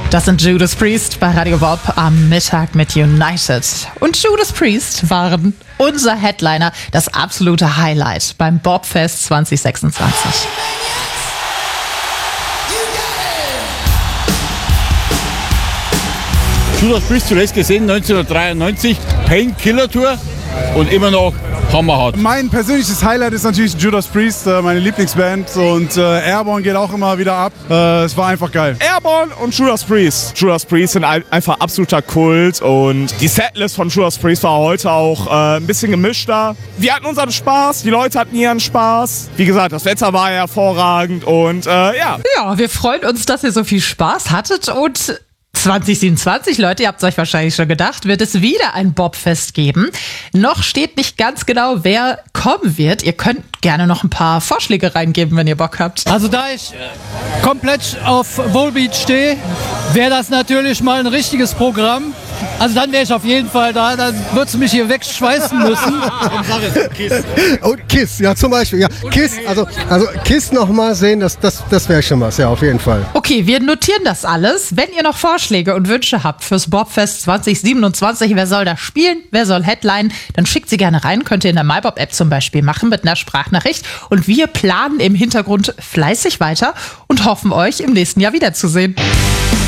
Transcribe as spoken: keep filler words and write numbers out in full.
Das sind Judas Priest bei Radio Bob am Mittag mit United. Und Judas Priest waren unser Headliner, das absolute Highlight beim Bobfest zwanzig sechsundzwanzig. Judas Priest zuletzt gesehen neunzehnhundertdreiundneunzig, Painkiller Tour und immer noch hammerhart. Mein persönliches Highlight ist natürlich Judas Priest, meine Lieblingsband, und äh, Airborne geht auch immer wieder ab. Äh, es war einfach geil. Airborne und Judas Priest. Judas Priest sind ein, einfach absoluter Kult und die Setlist von Judas Priest war heute auch äh, ein bisschen gemischter. Wir hatten unseren Spaß, die Leute hatten ihren Spaß. Wie gesagt, das Wetter war hervorragend und äh, ja. Ja, wir freuen uns, dass ihr so viel Spaß hattet und zwanzig siebenundzwanzig, Leute, ihr habt es euch wahrscheinlich schon gedacht, wird es wieder ein Bobfest geben. Noch steht nicht ganz genau, wer kommen wird. Ihr könnt gerne noch ein paar Vorschläge reingeben, wenn ihr Bock habt. Also da ich komplett auf Volbeat stehe, wäre das natürlich mal ein richtiges Programm. Also dann wäre ich auf jeden Fall da, dann würdest du mich hier wegschweißen müssen. Und Kiss, ja zum Beispiel. Ja, Kiss, also, also Kiss noch mal sehen, das, das, das wäre schon was, ja, auf jeden Fall. Okay, wir notieren das alles. Wenn ihr noch Vorschläge und Wünsche habt fürs Bobfest zwanzig siebenundzwanzig, wer soll da spielen, wer soll Headline, dann schickt sie gerne rein. Könnt ihr in der MyBob-App zum Beispiel machen mit einer Sprachnachricht. Und wir planen im Hintergrund fleißig weiter und hoffen, euch im nächsten Jahr wiederzusehen.